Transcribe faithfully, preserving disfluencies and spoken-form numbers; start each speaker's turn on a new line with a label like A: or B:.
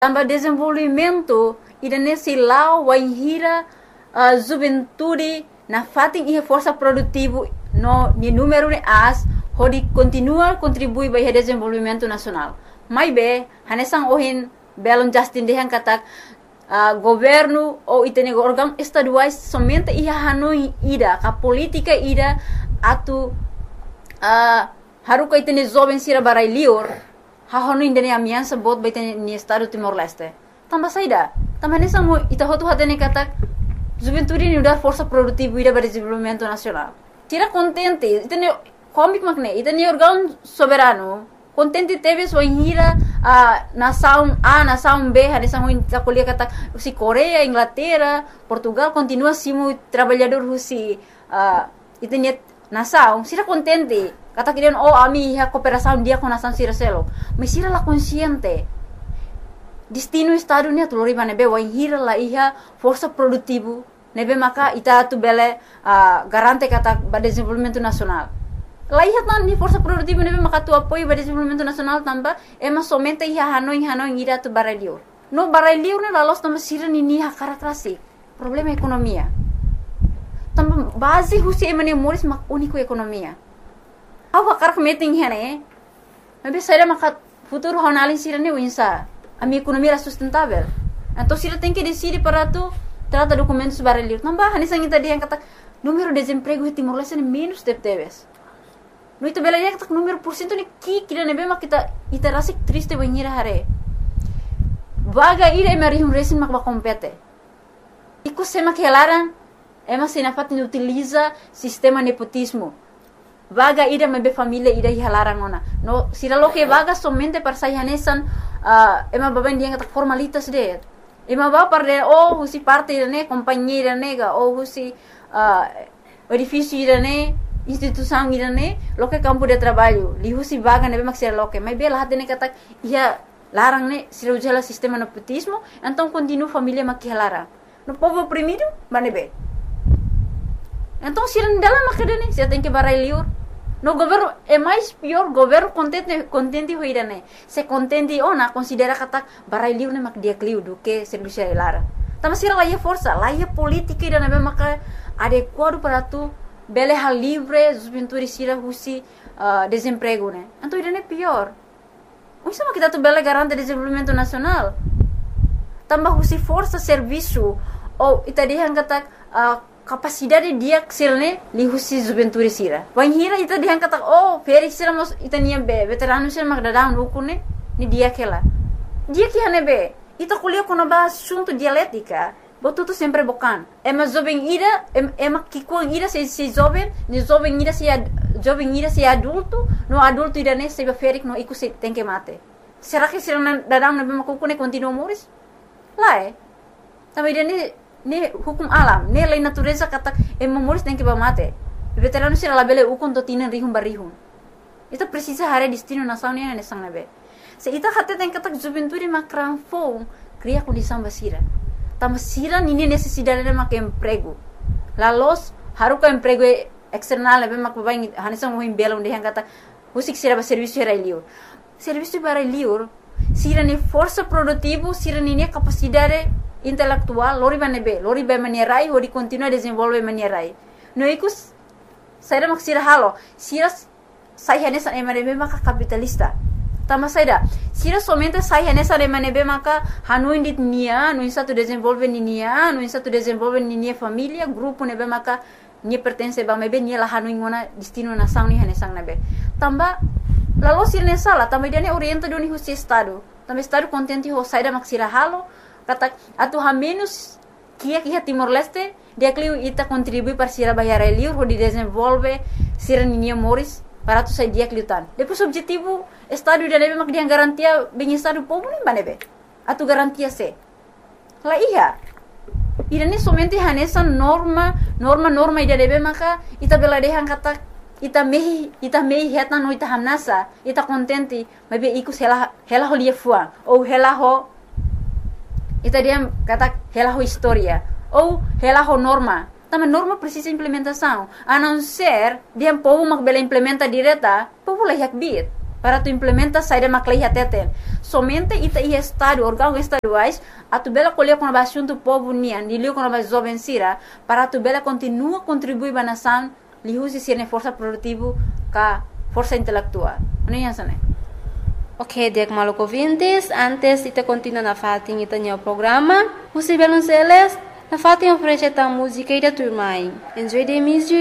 A: Também desenvolvimento ida nesse lá o hira a juventude na fatin e força produtivo no ni número de as hodi continua contribui para o desenvolvimento nacional. Mas bem, hanesang ohin belon Justin dehan katak uh, governo ou itene órgão estaduais somente ia hanoi ida ka política ida atu uh, haruka itene jovem sira barai lior ha honu indene amiança bot baitene ni estado Timor Leste. Tamba saida, tamba hanesang mo ita hotu hatene katak juventude ni udar força produtiva ida para desenvolvimento nacional. Tira contente, itene comic makne, itene órgão soberano contente teve sua hira a nação A, nação B, hanesang mo itakulia katak si Coreia, Inglaterra, Portugal continua simo trabalhador husi uh, itene nação, sira contente. Kata kirian oh ami ha cooperação dia com nação sira selo. Mas sira la consciente. Destino estado ni atulori bane be wa hira la iha força produtivo nebe maka ita tu bele uh, garante kata ba desenvolvimento nacional. La iha tan ni força produtivo nebe maka tu apoio ba desenvolvimento nacional tamba ema somente iha hanoi hanoi ira tu baralior. No baralior ne la los tamba sira ni ni ha karakrasi. Problema economia. Tamba base husi emane moris mak único economia. Au hakar meeting hene. Maybe saya maka futuro honalin sira ni winsa. A minha economia era sustentável. Então, se ela tem que decidir para tu, trata documentos baralhos. Não vai, nessa gente dia kata número de desemprego em Timor-Leste é menos de teves. No itu bela dia kata número por cento ni ki kira nebe mak kita ita rasik triste banhira hare. Vaga ira mari um resin mak ba compete. Iku sema que elaran, ema senafat ni utiliza sistema nepotismo. Vaga ida mebe família ida hilaran ona. No, sira lo que vaga somente para sai hanesan uh, ema baben dia kata formalitas de. Ema ba para oh husi parte ne companhia nega oh husi uh, edifício ne instituição ne lo que campo de trabalho. Li husi vaga nebe mak sira lo que. Mas bela hatene kata ia larang ne sira ujala sistema nepotismo, então continua família mak hilaran. No povo oprimido, banebe. Então sira ndala mak ne, sira tem que barai liur. No governo é mais pior, governo contente contente hoirane. Se contente ona considera kata barai liu ne mak dia kliu do que serviço lara. Tama sira lá força, lá é política ira ne mak adequado para tu bele hal livre, juventude sira husi uh, desemprego ne. Então ira ne pior. O sama kita tu bele garante desenvolvimento nacional. Tambah husi força serviço ou itadihan kata uh, capacidade dia sirne li husi juventude sira. Wan hira ita dihan kata oh feri sira mos ita nia be veterano sira magdadang ukune ni dia kela. Dia que hane be ita kuliah kono ba assunto dialética. Botu tu sempre bokan. Ema jovem ira ema kikuang ira se se jovem, ni jovem ira se jovem ira se adulto, no adulto ira ne se ferik no iku se tem que mate. Será que sira dadang na be makukune continua moris? Lá é. Também dene ne hukum alam, ne lei natureza kata ema moris tem que ba mate. Veterano sira labele ukon to tinan rihum barihum. Ita precisa hare destino nação ne ne sang nabe. Se ita hatte tem kata juventude makran fo cria condição basira. Tama sira nini necessidade de mak emprego. La los haruka emprego external be mak babai hanisang mo bela onde han kata husik sira ba serviço era liur. Serviço para liur sira ni força produtivo, sira ni capacidade intelectual, lori banebe, lori ba manierai, hori continua desenvolve manierai. No ikus saira mak sira halo, sira sai hanesan emanebe maka capitalista. Tama saida, sira somente sai hanesa emanebe maka hanu indit nia, no insa tu desenvolve ni nia, no insa tu desenvolve ni nia família, grupo nebe maka ni pertence ba mebe ni la hanu ingona destino nação ni hanesang nebe. Tamba lalu sira nesala, tamba dia ne orienta do ni husi estado. Tamba estado contente ho saida mak sira halo. Kata atu ha menos kia kia Timor Leste dia kliu ita contribui para sira bayar liur ho di desenvolve sira ninia moris para tu sai dia kliu tan. Depois objetivo estado dia nebe mak dia garantia bem estado povo nem banebe. Atu garantia se. La iya. Ira ni somente hanesa norma norma norma ida nebe maka ita bela dehan kata ita mehi ita mehi heta no ita hamnasa ita contente mabe ikus hela hela ho lia fuang ou hela ho ita dia kata hela ho história ou hela ho norma. Também norma precisa implementação. A não ser dia povo mak bela implementa direta, povo lah yak bit. para tu implementa sair maclei até somente ita e estado órgãos estaduais a tu bela colher com a assunto povo nian de liu com a jovem sira para tu bela continua contribuir para nação liu se ser força produtivo ka força intelectual não é assim.
B: Ok, dek maluco ouvintes, antes ita continua na fatin ita nyo programa, usi belon seles, na fatin oferece ta música ida turmai. Enjoy the music.